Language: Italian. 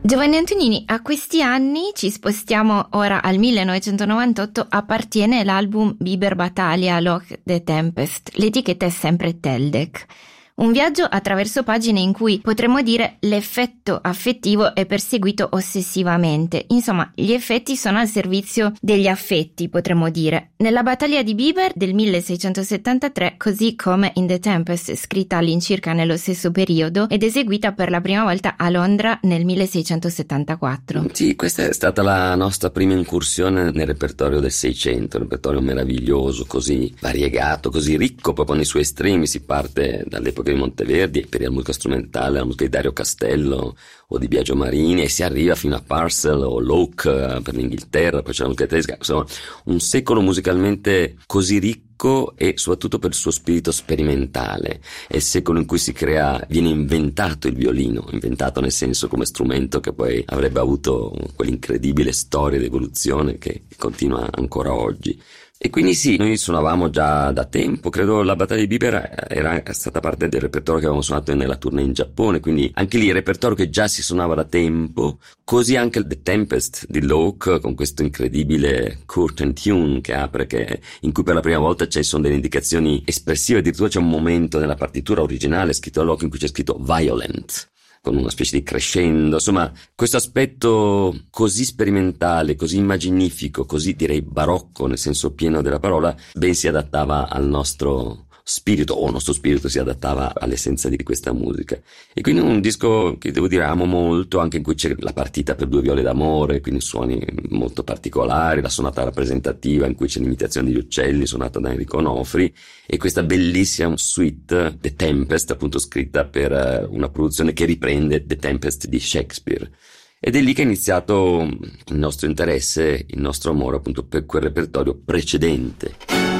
Giovanni Antonini, a questi anni ci spostiamo ora al 1998, appartiene l'album Bieber Battaglia Loch the Tempest, l'etichetta è sempre Teldec. Un viaggio attraverso pagine in cui potremmo dire l'effetto affettivo è perseguito ossessivamente. Insomma, gli effetti sono al servizio degli affetti, potremmo dire. Nella battaglia di Bieber del 1673, così come in The Tempest, scritta all'incirca nello stesso periodo ed eseguita per la prima volta a Londra nel 1674. Sì, questa è stata la nostra prima incursione nel repertorio del Seicento, un repertorio meraviglioso, così variegato, così ricco proprio nei suoi estremi. Si parte dall'epoca di Monteverdi per la musica strumentale, la musica di Dario Castello o di Biagio Marini, e si arriva fino a Purcell o Locke per l'Inghilterra, poi c'è la musica tedesca. Insomma, un secolo musicalmente così ricco e soprattutto per il suo spirito sperimentale. È il secolo in cui viene inventato il violino, inventato nel senso come strumento che poi avrebbe avuto quell'incredibile storia di evoluzione che continua ancora oggi. E quindi sì, noi suonavamo già da tempo, credo la battaglia di Bieber era stata parte del repertorio che avevamo suonato nella tournée in Giappone, quindi anche lì il repertorio che già si suonava da tempo, così anche The Tempest di Locke con questo incredibile curtain tune che apre, in cui per la prima volta ci sono delle indicazioni espressive, addirittura c'è un momento nella partitura originale scritto a Locke in cui c'è scritto violent, con una specie di crescendo. Insomma, questo aspetto così sperimentale, così immaginifico, così direi barocco nel senso pieno della parola, ben si adattava al nostro spirito, o il nostro spirito si adattava all'essenza di questa musica. E quindi un disco che devo dire amo molto, anche in cui c'è la partita per due viole d'amore, quindi suoni molto particolari, la sonata rappresentativa in cui c'è l'imitazione degli uccelli suonata da Enrico Onofri, e questa bellissima suite The Tempest, appunto scritta per una produzione che riprende The Tempest di Shakespeare. Ed è lì che è iniziato il nostro interesse, il nostro amore appunto per quel repertorio precedente.